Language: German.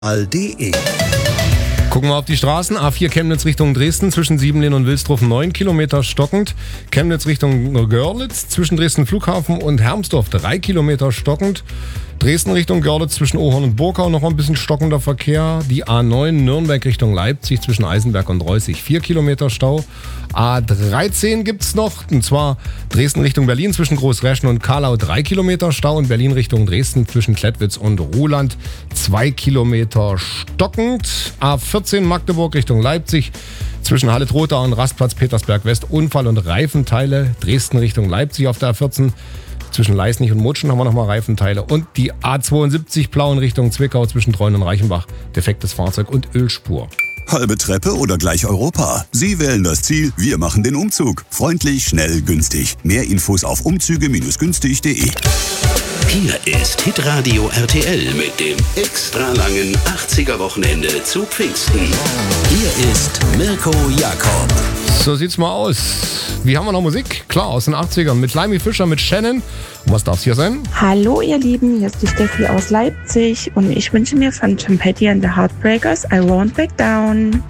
all.de. Gucken wir auf die Straßen. A4 Chemnitz Richtung Dresden zwischen Siebenlehn und Wilsdruff 9 Kilometer stockend. Chemnitz Richtung Görlitz zwischen Dresden Flughafen und Hermsdorf 3 Kilometer stockend. Dresden Richtung Görlitz zwischen Ohorn und Burkau noch ein bisschen stockender Verkehr. Die A9 Nürnberg Richtung Leipzig zwischen Eisenberg und Reußig 4 Kilometer Stau. A13 gibt's noch, und zwar Dresden Richtung Berlin zwischen Großreschen und Karlau 3 Kilometer Stau und Berlin Richtung Dresden zwischen Klettwitz und Ruhland 2 Kilometer stockend. A14 Magdeburg Richtung Leipzig zwischen Halle-Trotha und Rastplatz Petersberg-West Unfall- und Reifenteile. Dresden Richtung Leipzig auf der A14. Zwischen Leisnig und Mutschen haben wir nochmal Reifenteile. Und die A72 Plauen Richtung Zwickau zwischen Treuen und Reichenbach. Defektes Fahrzeug und Ölspur. Halbe Treppe oder gleich Europa? Sie wählen das Ziel, wir machen den Umzug. Freundlich, schnell, günstig. Mehr Infos auf umzüge-günstig.de. Hier ist Hitradio RTL mit dem extra langen 80er-Wochenende zu Pfingsten. Hier ist Mirko Jakob. So sieht's mal aus. Wie haben wir noch Musik? Klar, aus den 80ern mit Limey Fischer, mit Shannon. Und was darf's hier sein? Hallo ihr Lieben, hier ist die Steffi aus Leipzig und ich wünsche mir von Tom Petty and the Heartbreakers I Won't Back Down.